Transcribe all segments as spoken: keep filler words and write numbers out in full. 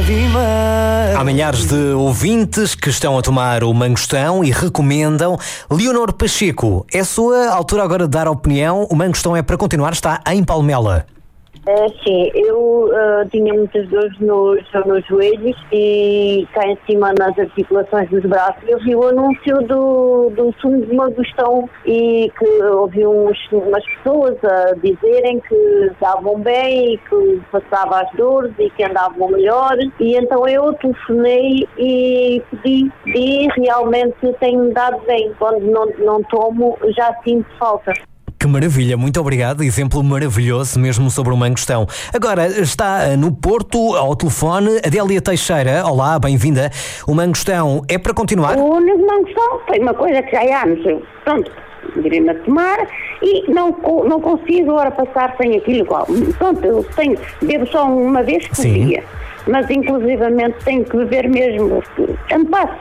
Há milhares de ouvintes que estão a tomar o mangostão e recomendam. Leonor Pacheco, é a sua altura agora de dar a opinião. O mangostão é para continuar, está em Palmela. É, sim, eu uh, tinha muitas dores nos, nos joelhos e cá em cima nas articulações dos braços. Eu vi o anúncio do, do sumo de mangostão e que ouvi uns, umas pessoas a dizerem que estavam bem e que passava as dores e que andavam melhor. E então eu telefonei e pedi e realmente tem-me dado bem. Quando não, não tomo, já sinto falta. Que maravilha, muito obrigado, exemplo maravilhoso mesmo sobre o mangostão. Agora está no Porto, ao telefone, Adélia Teixeira. Olá, bem-vinda. O mangostão é para continuar? O único mangostão foi uma coisa que já há anos, pronto, virei-me a tomar e não, não consigo agora passar sem aquilo igual. Pronto, eu tenho, bebo só uma vez por Sim. dia, mas inclusivamente tenho que beber mesmo, tanto passo.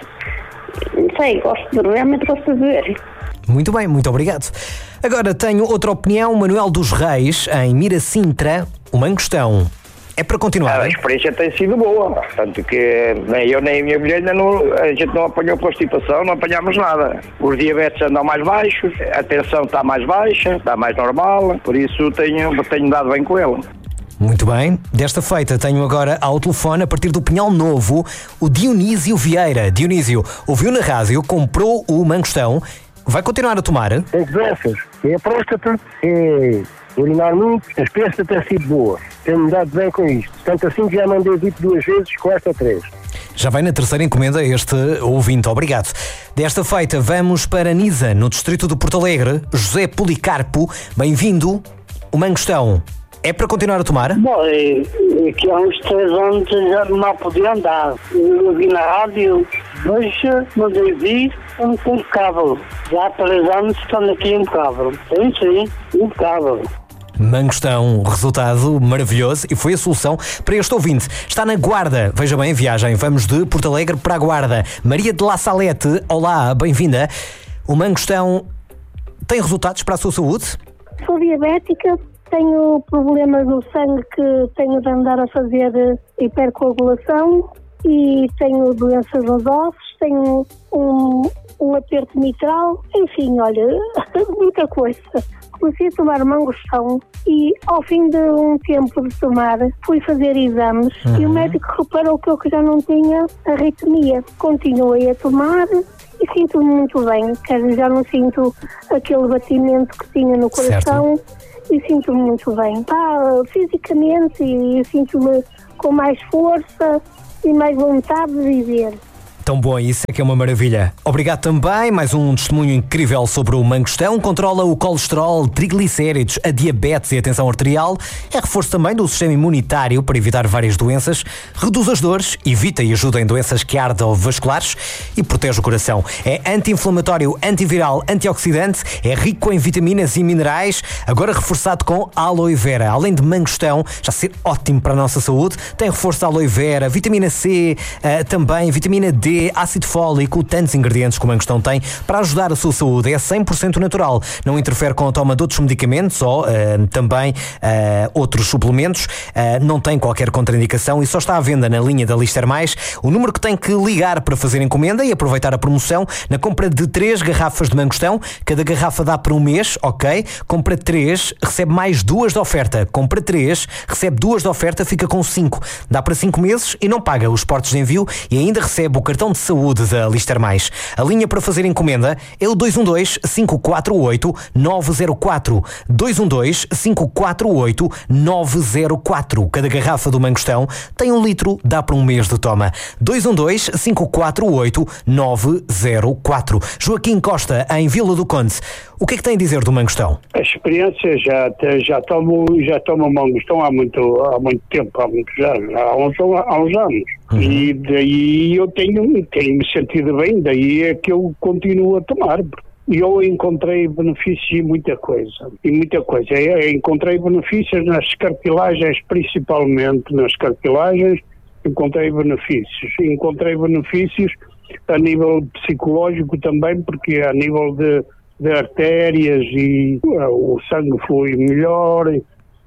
Não sei, gosto, realmente gosto de beber. Muito bem, muito obrigado. Agora tenho outra opinião, Manuel dos Reis, em Miracintra. O mangostão é para continuar? A experiência tem sido boa, tanto que nem eu nem a minha mulher ainda não, a gente não apanhou constipação, não apanhámos nada. Os diabetes andam mais baixos, a tensão está mais baixa, está mais normal, por isso tenho, tenho dado bem com ele. Muito bem. Desta feita tenho agora ao telefone, a partir do Pinhal Novo, o Dionísio Vieira. Dionísio, ouviu na rádio, comprou o mangostão. Vai continuar a tomar? Tem doenças. É a próstata, é urinar muito, a experiência tem sido boa. Tenho-me dado bem com isto. Tanto assim que já mandei dito duas vezes, com esta três. Já vai na terceira encomenda este ouvinte, obrigado. Desta feita vamos para Nisa, no distrito de Porto Alegre. José Policarpo, bem-vindo. O mangostão é para continuar a tomar? Bom, é, é que há uns três anos já não podia andar. Eu vi na rádio, hoje mandei vir um impecável. Já há três anos estão aqui impecável. Sim, sim, impecável. Mangostão, resultado maravilhoso e foi a solução para este ouvinte. Está na Guarda, veja bem a viagem, vamos de Porto Alegre para a Guarda. Maria de La Salete, olá, bem-vinda. O mangostão tem resultados para a sua saúde? Sou diabética, tenho problemas no sangue que tenho de andar a fazer hipercoagulação e tenho doenças nos ossos, tenho um, um aperto mitral, enfim, olha, muita coisa. Comecei a tomar mangostão e ao fim de um tempo de tomar fui fazer exames uhum. e o médico reparou que eu já não tinha arritmia. Continuei a tomar e sinto-me muito bem, quer dizer, já não sinto aquele batimento que tinha no coração. Certo. E sinto-me muito bem. Ah, fisicamente, e sinto-me com mais força e mais vontade de viver. Tão bom, isso é que é uma maravilha. Obrigado também, mais um testemunho incrível sobre o mangostão. Controla o colesterol, triglicéridos, a diabetes e a tensão arterial. É reforço também do sistema imunitário para evitar várias doenças. Reduz as dores, evita e ajuda em doenças cardiovasculares e protege o coração. É anti-inflamatório, antiviral, antioxidante. É rico em vitaminas e minerais. Agora reforçado com aloe vera. Além de mangostão, já ser ótimo para a nossa saúde, tem reforço de aloe vera, vitamina C, uh, também vitamina D, ácido fólico, tantos ingredientes que o mangostão tem para ajudar a sua saúde. É cem por cento natural, não interfere com a toma de outros medicamentos ou uh, também uh, outros suplementos, uh, não tem qualquer contraindicação e só está à venda na linha da Lister Mais. O número que tem que ligar para fazer encomenda e aproveitar a promoção na compra de três garrafas de mangostão, cada garrafa dá para um mês, ok? Compra três, recebe mais duas de oferta. Compra três, recebe duas de oferta, fica com cinco. Dá para cinco meses e não paga os portos de envio e ainda recebe o cartão de saúde da Lister Mais. A linha para fazer encomenda é o dois um dois, cinco quatro oito, nove zero quatro. dois um dois, cinco quatro oito, nove zero quatro. Cada garrafa do mangostão tem um litro, dá para um mês de toma. dois um dois, cinco quatro oito, nove zero quatro. Joaquim Costa, em Vila do Conde. O que é que tem a dizer do mangostão? A experiência já, já tomo, já tomo mangostão há muito, há muito tempo, há muitos anos, há uns, há uns anos. Uhum. E daí eu tenho, tenho me sentido bem, daí é que eu continuo a tomar. E eu encontrei benefícios em muita coisa, e muita coisa. Eu encontrei benefícios nas cartilagens, principalmente nas cartilagens, encontrei benefícios. Encontrei benefícios a nível psicológico também, porque a nível de, de artérias e uh, o sangue flui melhor,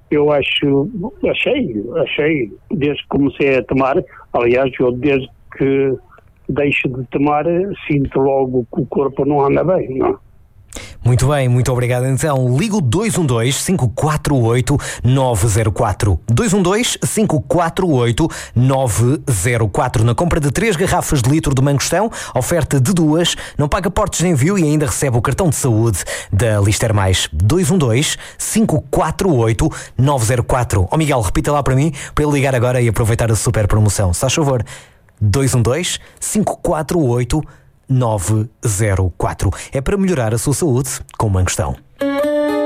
eu acho, achei, achei, desde que comecei a tomar, aliás, eu desde que deixo de tomar, sinto logo que o corpo não anda bem, não é? Muito bem, muito obrigado. Então, ligo dois um dois, cinco quatro oito, nove zero quatro. dois um dois, cinco quatro oito, nove zero quatro. Na compra de três garrafas de litro de Mangostão, oferta de duas, não paga portos de envio e ainda recebe o cartão de saúde da Lister Mais. dois um dois, cinco quatro oito, nove zero quatro. Ó Miguel, repita lá para mim, para ele ligar agora e aproveitar a super promoção. Se faz favor, dois um dois, cinco quatro oito, nove zero quatro. É para melhorar a sua saúde com Mangostão.